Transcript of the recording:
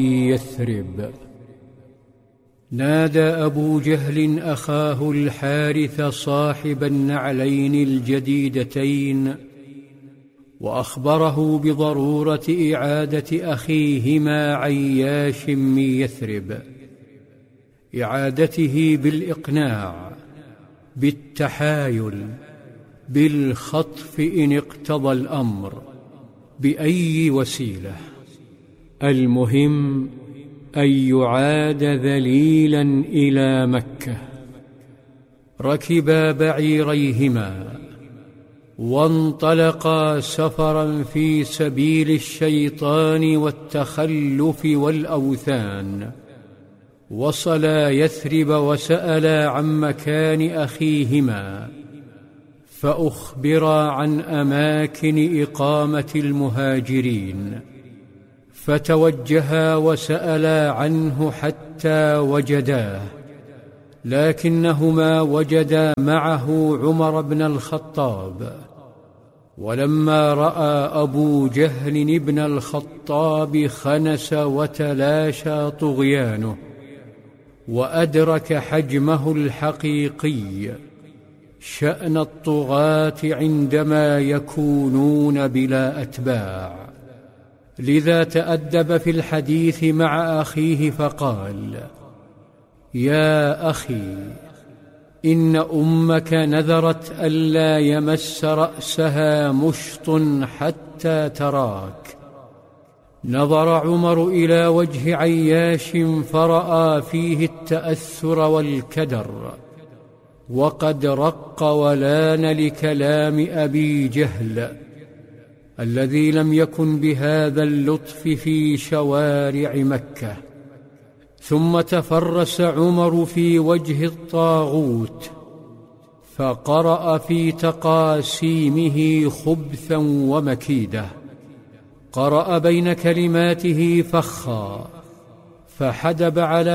يثرب. نادى أبو جهل أخاه الحارث صاحب النعلين الجديدتين وأخبره بضرورة إعادة أخيهما عياش من يثرب، إعادته بالإقناع، بالتحايل، بالخطف إن اقتضى الأمر، بأي وسيلة، المهم أن يعاد ذليلا إلى مكة. ركبا بعيريهما وانطلقا سفرا في سبيل الشيطان والتخلف والأوثان. وصلا يثرب وسألا عن مكان أخيهما، فأخبرا عن أماكن إقامة المهاجرين، فتوجها وسألا عنه حتى وجداه، لكنهما وجدا معه عمر بن الخطاب. ولما رأى أبو جهل بن الخطاب خنس وتلاشى طغيانه وأدرك حجمه الحقيقي، شأن الطغاة عندما يكونون بلا أتباع، لذا تأدب في الحديث مع أخيه فقال: يا أخي، إن أمك نذرت ألا يمس رأسها مشط حتى تراك. نظر عمر إلى وجه عياش فرأى فيه التأثر والكدر، وقد رق ولان لكلام أبي جهل الذي لم يكن بهذا اللطف في شوارع مكة. ثم تفرس عمر في وجه الطاغوت فقرأ في تقاسيمه خبثا ومكيدة، قرأ بين كلماته فخا، فحدب على